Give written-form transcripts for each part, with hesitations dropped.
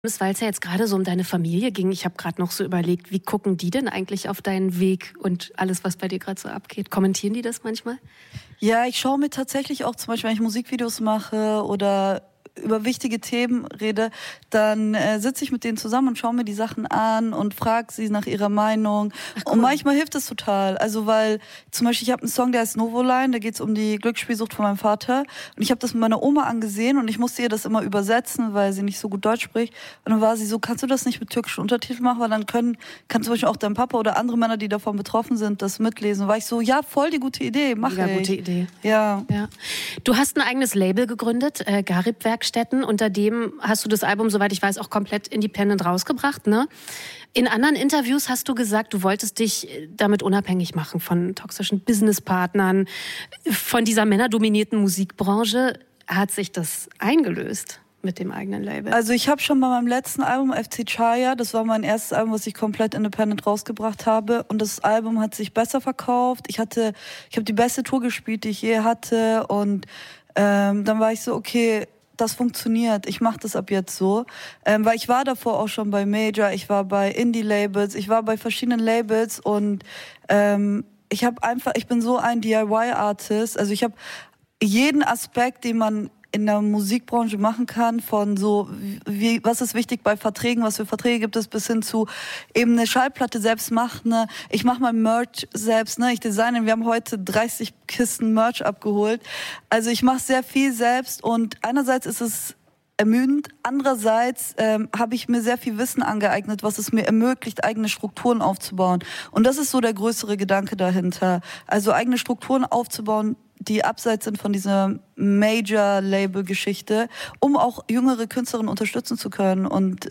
Weil es ja jetzt gerade so um deine Familie ging. Ich habe gerade noch so überlegt, wie gucken die denn eigentlich auf deinen Weg und alles, was bei dir gerade so abgeht? Kommentieren die das manchmal? Ja, ich schaue mir tatsächlich auch zum Beispiel, wenn ich Musikvideos mache oder über wichtige Themen rede, dann sitze ich mit denen zusammen und schaue mir die Sachen an und frage sie nach ihrer Meinung. Ach, cool. Und manchmal hilft es total. Also weil zum Beispiel, ich habe einen Song, der heißt Novoline, da geht es um die Glücksspielsucht von meinem Vater. Und ich habe das mit meiner Oma angesehen und ich musste ihr das immer übersetzen, weil sie nicht so gut Deutsch spricht. Und dann war sie so, kannst du das nicht mit türkischen Untertiteln machen? Weil dann kann zum Beispiel auch dein Papa oder andere Männer, die davon betroffen sind, das mitlesen. Und war ich so, ja, voll die gute Idee, mach ich. Ja, gute Idee. Ja. Du hast ein eigenes Label gegründet, Garib-Werkstätten. Unter dem hast du das Album, soweit ich weiß, auch komplett independent rausgebracht, ne? In anderen Interviews hast du gesagt, du wolltest dich damit unabhängig machen von toxischen Businesspartnern, von dieser männerdominierten Musikbranche. Hat sich das eingelöst mit dem eigenen Label? Also ich habe schon bei meinem letzten Album, FC Chaya, das war mein erstes Album, was ich komplett independent rausgebracht habe. Und das Album hat sich besser verkauft. Ich habe die beste Tour gespielt, die ich je hatte. Und dann war ich so, okay, das funktioniert, ich mache das ab jetzt so. Weil ich war davor auch schon bei Major, ich war bei Indie-Labels, ich war bei verschiedenen Labels und ich bin so ein DIY-Artist, also ich habe jeden Aspekt, den man in der Musikbranche machen kann, von so, was ist wichtig bei Verträgen, was für Verträge gibt es, bis hin zu eben eine Schallplatte selbst machen, ne? Ich mache mein Merch selbst, ne? Ich designe, wir haben heute 30 Kisten Merch abgeholt. Also ich mache sehr viel selbst und einerseits ist es ermüdend, andererseits habe ich mir sehr viel Wissen angeeignet, was es mir ermöglicht, eigene Strukturen aufzubauen. Und das ist so der größere Gedanke dahinter. Also eigene Strukturen aufzubauen, die abseits sind von dieser Major-Label-Geschichte, um auch jüngere Künstlerinnen unterstützen zu können und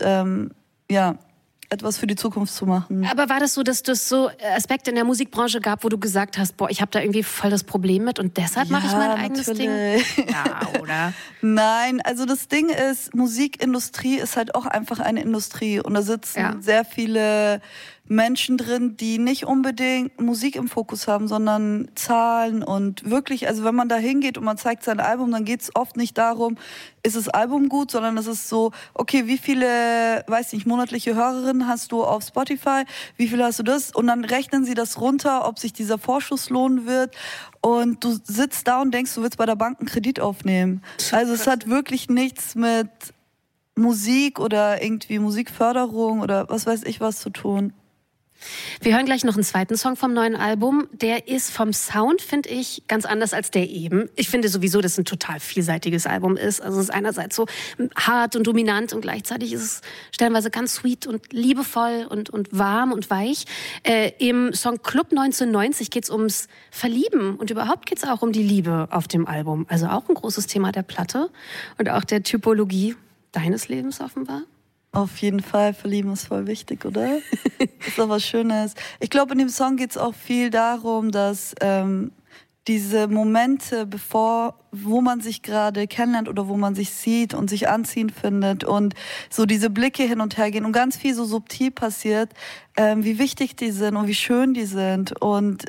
etwas für die Zukunft zu machen. Aber war das so, dass es so Aspekte in der Musikbranche gab, wo du gesagt hast, boah, ich habe da irgendwie voll das Problem mit und deshalb mache ich mein eigenes Ding? Ja, oder? Nein, also das Ding ist, Musikindustrie ist halt auch einfach eine Industrie und da sitzen sehr viele Menschen drin, die nicht unbedingt Musik im Fokus haben, sondern Zahlen und wirklich, also wenn man da hingeht und man zeigt sein Album, dann geht es oft nicht darum, ist das Album gut, sondern es ist so, okay, wie viele, weiß nicht, monatliche Hörerinnen hast du auf Spotify, wie viele hast du das? Und dann rechnen sie das runter, ob sich dieser Vorschuss lohnen wird. Und du sitzt da und denkst, du willst bei der Bank einen Kredit aufnehmen. Also es hat wirklich nichts mit Musik oder irgendwie Musikförderung oder was weiß ich was zu tun. Wir hören gleich noch einen zweiten Song vom neuen Album. Der ist vom Sound, finde ich, ganz anders als der eben. Ich finde sowieso, dass es ein total vielseitiges Album ist. Also es ist einerseits so hart und dominant und gleichzeitig ist es stellenweise ganz sweet und liebevoll und warm und weich. Im Song Club 1990 geht es ums Verlieben und überhaupt geht es auch um die Liebe auf dem Album. Also auch ein großes Thema der Platte und auch der Typologie deines Lebens offenbar. Auf jeden Fall, verlieben ist voll wichtig, oder? Ist doch was Schönes. Ich glaube, in dem Song geht es auch viel darum, dass diese Momente, wo man sich gerade kennenlernt oder wo man sich sieht und sich anziehend findet und so diese Blicke hin und her gehen und ganz viel so subtil passiert, wie wichtig die sind und wie schön die sind. Und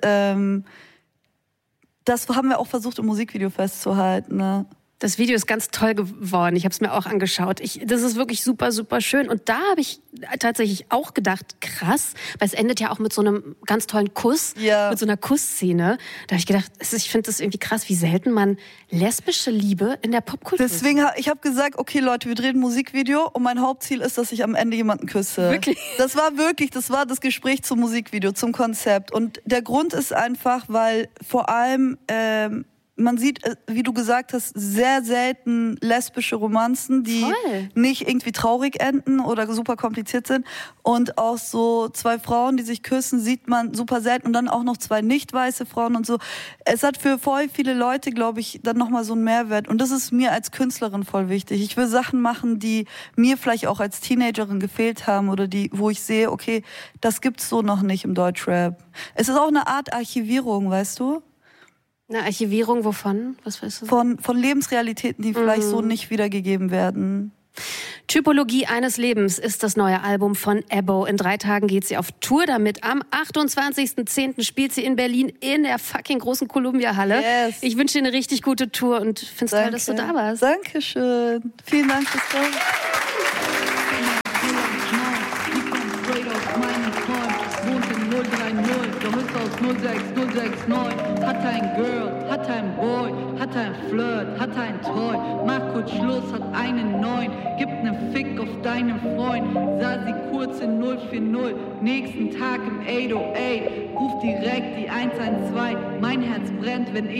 das haben wir auch versucht, im Musikvideo festzuhalten, ne? Das Video ist ganz toll geworden. Ich habe es mir auch angeschaut. Das ist wirklich super, super schön. Und da habe ich tatsächlich auch gedacht, krass, weil es endet ja auch mit so einem ganz tollen Kuss, mit so einer Kussszene. Da habe ich gedacht, ich finde das irgendwie krass, wie selten man lesbische Liebe in der Popkultur sieht. Deswegen ich habe gesagt, okay Leute, wir drehen ein Musikvideo und mein Hauptziel ist, dass ich am Ende jemanden küsse. Wirklich? Das war das Gespräch zum Musikvideo, zum Konzept. Und der Grund ist einfach, weil vor allem man sieht, wie du gesagt hast, sehr selten lesbische Romanzen, die nicht irgendwie traurig enden oder super kompliziert sind. Und auch so zwei Frauen, die sich küssen, sieht man super selten. Und dann auch noch zwei nicht weiße Frauen und so. Es hat für voll viele Leute, glaube ich, dann nochmal so einen Mehrwert. Und das ist mir als Künstlerin voll wichtig. Ich will Sachen machen, die mir vielleicht auch als Teenagerin gefehlt haben oder wo ich sehe, okay, das gibt's so noch nicht im Deutschrap. Es ist auch eine Art Archivierung, weißt du? Eine Archivierung wovon? Was weißt du? Von Lebensrealitäten, die vielleicht so nicht wiedergegeben werden. Typologie eines Lebens ist das neue Album von Ebbo. In 3 Tagen geht sie auf Tour damit. Am 28.10. spielt sie in Berlin in der fucking großen Columbia-Halle. Yes. Ich wünsche dir eine richtig gute Tour und find's toll, dass du da warst. Dankeschön. Vielen Dank fürs Kommen. 06069. Hat ein Girl, hat ein Boy, hat ein Flirt, hat ein Toy. Mach kurz Schluss, hat einen neuen. Gibt nen Fick auf deinen Freund. Sah sie kurz in 040. Nächsten Tag im 808. Ruf direkt die 112. Mein Herz brennt, wenn ich